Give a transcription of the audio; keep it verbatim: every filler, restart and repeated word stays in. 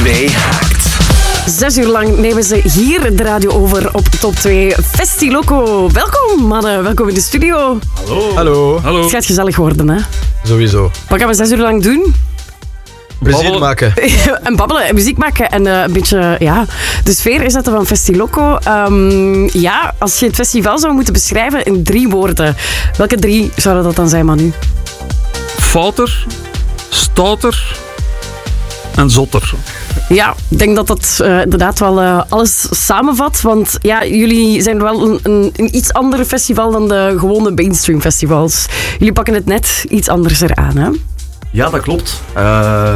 twee Haakt. Zes uur lang nemen ze hier de radio over op Top twee Festiloco. Welkom, mannen. Welkom in de studio. Hallo. Hallo. Hallo. Het gaat gezellig worden, hè? Sowieso. Wat gaan we zes uur lang doen? Plezier Babbelen. maken. en babbelen en muziek maken en uh, een beetje ja, de sfeer inzetten van Festiloco. Um, ja, als je het festival zou moeten beschrijven in drie woorden, welke drie zouden dat dan zijn, Manu? Fouter, stouter en zotter. Ja, ik denk dat dat uh, inderdaad wel uh, alles samenvat. Want ja, jullie zijn wel een, een, een iets ander festival dan de gewone mainstream festivals. Jullie pakken het net iets anders eraan, hè? Ja, dat klopt. Uh,